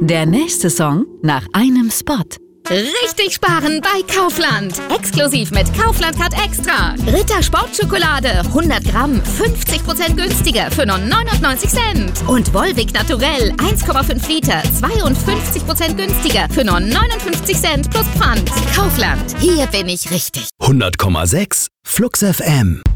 Der nächste Song nach einem Spot. Richtig sparen bei Kaufland. Exklusiv mit Kaufland Card Extra. Ritter Sportschokolade 100 Gramm 50% günstiger für nur 99 Cent. Und Volvic Naturell 1,5 Liter 52% günstiger für nur 59 Cent plus Pfand. Kaufland, hier bin ich richtig. 100,6 Flux FM.